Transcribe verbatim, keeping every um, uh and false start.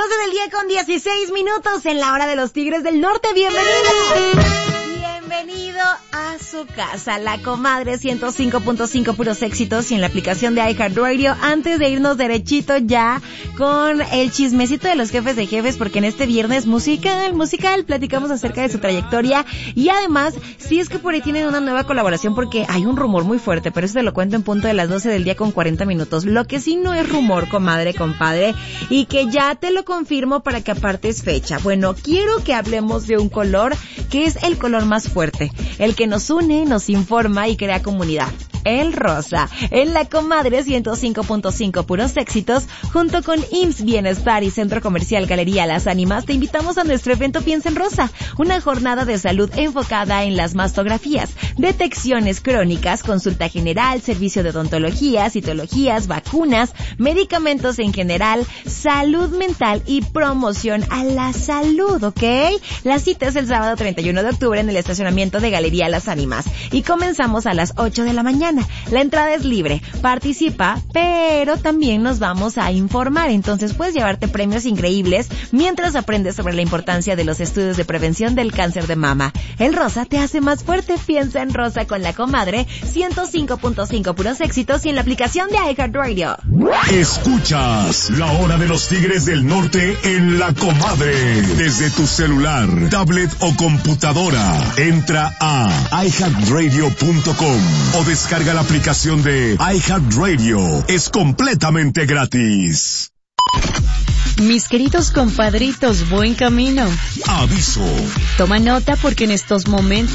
doce del día con dieciséis minutos en la hora de los Tigres del Norte. Bienvenido. Bienvenido a su casa, La Comadre ciento cinco punto cinco, puros éxitos, y en la aplicación de iHeartRadio. Antes de irnos derechito ya con el chismecito de los jefes de jefes, porque en este viernes musical, musical, platicamos acerca de su trayectoria y además, si es que por ahí tienen una nueva colaboración, porque hay un rumor muy fuerte, pero eso te lo cuento en punto de las doce del día con cuarenta minutos. Lo que sí no es rumor, comadre, compadre, y que ya te lo confirmo para que apartes fecha. Bueno, quiero que hablemos de un color que es el color más fuerte, el que nos une, nos informa y crea comunidad. El rosa. En La Comadre ciento cinco punto cinco, puros éxitos, junto con I M S S Bienestar y Centro Comercial Galería Las Ánimas, te invitamos a nuestro evento Piensa en Rosa, una jornada de salud enfocada en las mastografías, detecciones crónicas, consulta general, servicio de odontología, citologías, vacunas, medicamentos en general, salud mental y promoción a la salud, ¿ok? La cita es el sábado treinta y uno de octubre en el estacionamiento de Galería Las Ánimas y comenzamos a las ocho de la mañana. La entrada es libre, participa, pero también nos vamos a informar, entonces puedes llevarte premios increíbles mientras aprendes sobre la importancia de los estudios de prevención del cáncer de mama. El rosa te hace más fuerte. Piensa en Rosa con La Comadre ciento cinco punto cinco, puros éxitos, y en la aplicación de iHeartRadio. Escuchas La Hora de los Tigres del Norte en La Comadre. Desde tu celular, tablet o computadora, entra a i heart radio punto com o descarga la aplicación de iHeartRadio. Es completamente gratis. Mis queridos compadritos, buen camino. Aviso. Toma nota porque en estos momentos